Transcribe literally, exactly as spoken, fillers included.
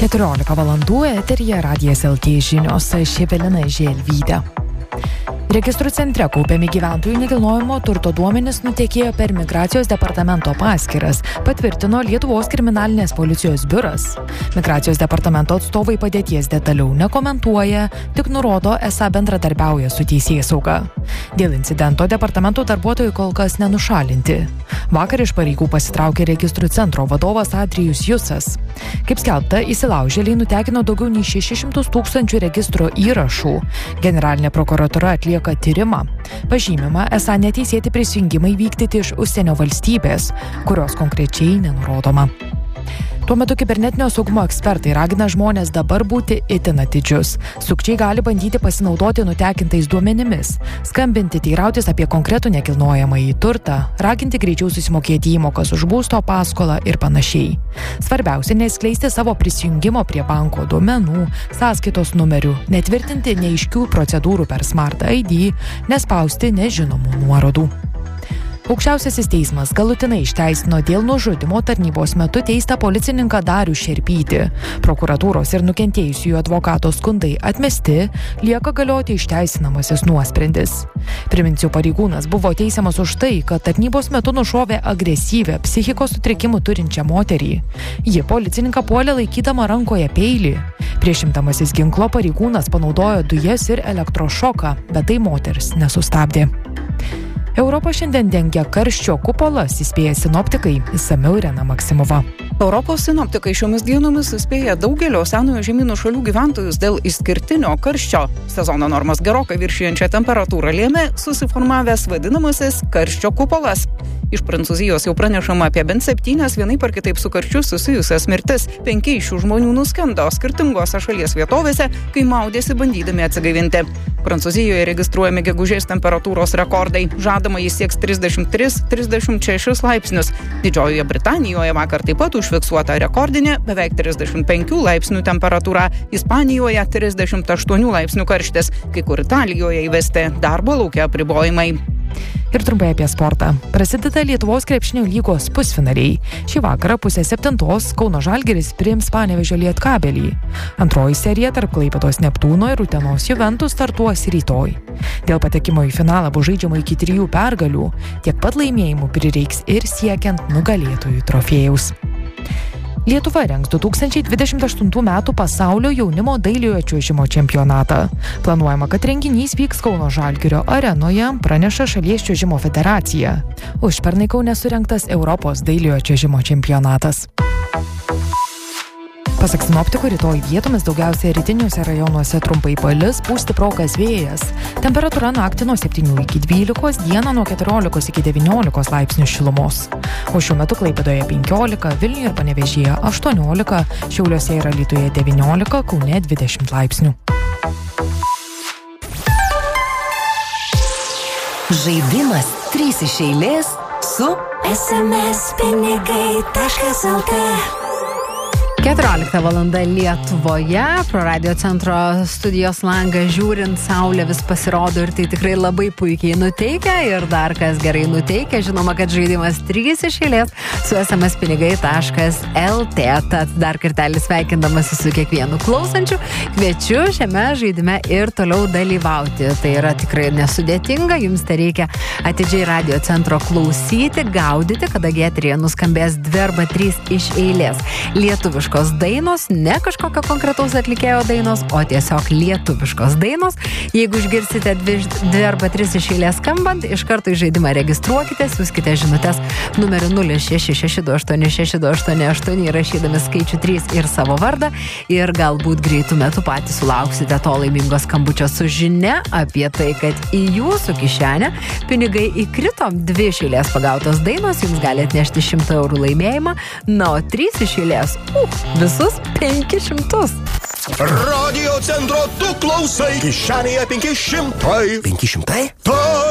keturiolika valandų eteryje Radijas L T žinios, aš Evelina Želvytė. Registrų centre kaupiami gyventojų nekilnojamo turto duomenys nutekėjo per Migracijos departamento paskyras, patvirtino Lietuvos kriminalinės policijos biuras. Migracijos departamento atstovai padėties detaliau nekomentuoja, tik nurodo, esą bendradarbiauja su teisėsauga. Dėl incidento departamento darbuotojai kol kas nenušalinti. Vakar iš pareigų pasitraukė registrų centro vadovas Adrijus Jusas. Kaip skelbta, įsilaužėliai nutekino daugiau nei šešis šimtus tūkstančių registro įrašų. Generalinė prokuratūra atlieka tyrimą. Pažymima, esą neteisėti prisijungimai vykdyti iš užsienio valstybės, kurios konkrečiai nenurodoma. Tuo metu kibernetinio saugumo ekspertai ragina žmonės dabar būti itin atidžius. Sukčiai gali bandyti pasinaudoti nutekintais duomenimis, skambinti, teirautis apie konkretų nekilnojamąjį turtą, raginti greičiau susimokėti įmokas už būsto paskolą ir panašiai. Svarbiausia, neskleisti savo prisijungimo prie banko duomenų, sąskaitos numerių, netvirtinti neaiškių procedūrų per Smart I D, nespausti nežinomų nuorodų. Aukščiausiasis teismas galutinai išteisino dėl nužudymo tarnybos metu teistą policininką Darių Šerpytį. Prokuratūros ir nukentėjusiųjų advokato skundai atmesti, lieka galioti išteisinamasis nuosprendis. Priminsiu, pareigūnas buvo teisiamas už tai, kad tarnybos metu nušovė agresyvią psichikos sutrikimų turinčią moterį. Ji policininką puolė laikydama rankoje peilį. Prieš imdamasis ginklo pareigūnas panaudojo dujas ir elektrošoką, bet tai moters nesustabdė. Europą šiandien dengia karščio kupolas, įspėja sinoptikai, išsamiau Irena Maksimova. Europos sinoptikai šiomis dienomis įspėja daugelio senojo žemynų šalių gyventojus dėl išskirtinio karščio. Sezono normas gerokai viršijančią temperatūrą lėmė susiformavęs vadinamasis karščio kupolas. Iš Prancūzijos jau pranešama apie bent septynias vienaip ar kitaip su karščiu susijusias mirtis. Penki iš šių žmonių nuskendo skirtingose šalies vietovėse, kai maudėsi bandydami atsigaivinti. Prancūzijoje registruojami gegužės temperatūros rekordai. Žadama jis sieks trisdešimt tris trisdešimt šešis laipsnius. Didžiojoje Britanijoje vakar taip pat užfiksuota rekordinė beveik trisdešimt penkių laipsnių temperatūra. Ispanijoje trisdešimt aštuonių laipsnių karštis. Kai kur Italijoje įvesti darbo lauke apribojimai. Ir trumpai apie sportą. Prasideda Lietuvos krepšinio lygos pusfinaliai. Šį vakarą pusę septintos Kauno Žalgiris priims Panevėžio Lietkabelį. Antroji serija tarp Klaipėdos Neptūno ir Utenos Juventus startuos rytoj. Dėl patekimo į finalą bus žaidžiama iki trijų pergalių. Tiek pat laimėjimų prireiks ir siekiant nugalėtojų trofėjaus. Lietuva rengs du tūkstančiai dvidešimt aštuntų metų pasaulio jaunimo dailiojo čiuožimo čempionatą. Planuojama, kad renginys vyks Kauno Žalgirio arenoje, praneša šalies čiuožimo federacija. Užpernai Kaune surengtas Europos dailiojo čiuožimo čempionatas. Pasak sinoptikų, rytoj vietomis daugiausiai rytiniuose rajonuose trumpai palis, pūs stiprokas vėjas. Temperatūra naktį nuo septynių iki dvylikos, dieną nuo keturiolikos iki devyniolikos laipsnių šilumos. O šiuo metu Klaipėdoje penkiolika, Vilniuje ir Panevėžyje aštuoniolika, Šiauliuose ir Alytuje devyniolika, Kaune dvidešimt laipsnių. Žaidimas trys iš eilės su es em es pinigai taškas el tė. keturiolikta valanda Lietuvoje, pro radio centro studijos langą žiūrint, saulė vis pasirodo ir tai tikrai labai puikiai nuteikia ir dar kas gerai nuteikia, žinoma, kad žaidimas trys iš eilės su es em es pinigai taškas el tė. Tad dar kartelį sveikindamasi su kiekvienu klausančiu, kviečiu šiame žaidime ir toliau dalyvauti. Tai yra tikrai nesudėtinga, jums tai reikia atidžiai radio centro klausyti, gaudyti, kadangi eteryje nuskambės dvi arba trys iš eilės lietuviškos dainos, ne kažkokio konkretaus atlikėjo dainos, o tiesiog lietuviškos dainos. Jeigu išgirsite dvi, dvi arba tris iš eilės skambant, iš karto į žaidimą registruokite, siųskite žinutes numeriu nulis šeši šeši du aštuoni šeši du aštuoni aštuoni, rašydami skaičių trys ir savo vardą, ir galbūt greitų metų patys sulauksite to laimingo skambučio su žinia apie tai, kad į jūsų kišenę pinigai įkrito. Dvi iš eilės pagautos dainos jums gali atnešti šimtą eurų laimėjimą, na, o trys iš eilės uh, visus penkis šimtus. Radio centro tu klausai, kišenėje penki šimtai. penki šimtai? Taip.